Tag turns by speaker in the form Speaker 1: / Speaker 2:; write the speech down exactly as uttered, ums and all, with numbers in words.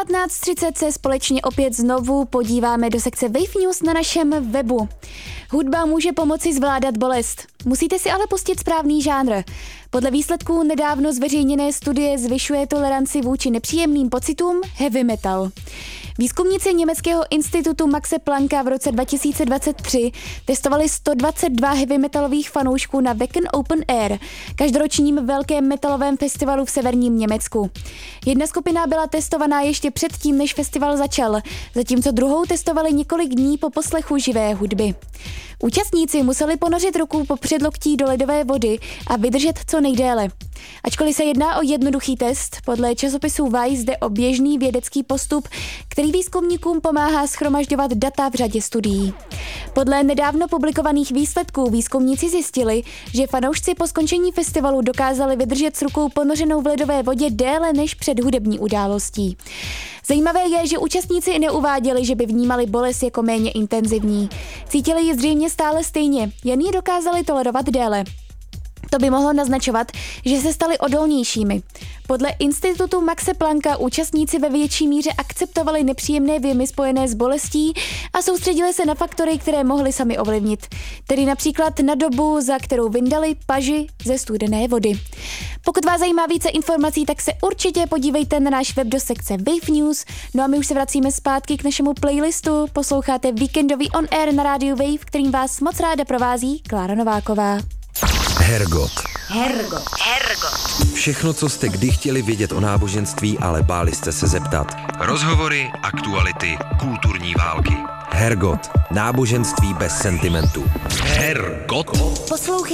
Speaker 1: devatenáct třicet se společně opět znovu podíváme do sekce Wave News na našem webu. Hudba může pomoci zvládat bolest. Musíte si ale pustit správný žánr. Podle výsledků nedávno zveřejněné studie zvyšuje toleranci vůči nepříjemným pocitům heavy metal. Výzkumníci německého institutu Maxe Plancka v roce dva tisíce dvacet tři testovali sto dvacet dva heavy metalových fanoušků na Wacken Open Air, každoročním velkém metalovém festivalu v severním Německu. Jedna skupina byla testovaná ještě předtím, než festival začal, zatímco druhou testovali několik dní po poslechu živé hudby. Účastníci museli ponořit ruku po předloktí do ledové vody a vydržet co nejdéle. Ačkoliv se jedná o jednoduchý test, podle časopisu Vice jde o běžný vědecký postup, který výzkumníkům pomáhá shromažďovat data v řadě studií. Podle nedávno publikovaných výsledků výzkumníci zjistili, že fanoušci po skončení festivalu dokázali vydržet s rukou ponořenou v ledové vodě déle než před hudební událostí. Zajímavé je, že účastníci neuváděli, že by vnímali bolest jako méně intenzivní. Cítili ji zřejmě stále stejně, jen ji dokázali tolerovat déle. To by mohlo naznačovat, že se stali odolnějšími. Podle institutu Maxe Plancka účastníci ve větší míře akceptovali nepříjemné věmy spojené s bolestí a soustředili se na faktory, které mohli sami ovlivnit. Tedy například na dobu, za kterou vyndali paži ze studené vody. Pokud vás zajímá více informací, tak se určitě podívejte na náš web do sekce Wave News. No a my už se vracíme zpátky k našemu playlistu. Posloucháte víkendový On Air na rádiu Wave, kterým vás moc ráda provází Klára Nováková.
Speaker 2: Hergot.
Speaker 3: Hergot. Hergot.
Speaker 2: Všechno, co jste kdy chtěli vědět o náboženství, ale báli jste se zeptat. Rozhovory, aktuality, kulturní války. Hergot. Náboženství bez sentimentu. Hergot.
Speaker 1: Poslouchej